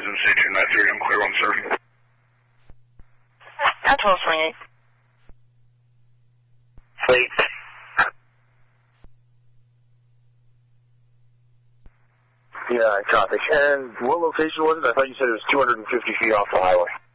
MC293, I'm clear on surfing. At 1228. Wait. Yeah, I copy. And what location was it? I thought you said it was 250 feet off the highway.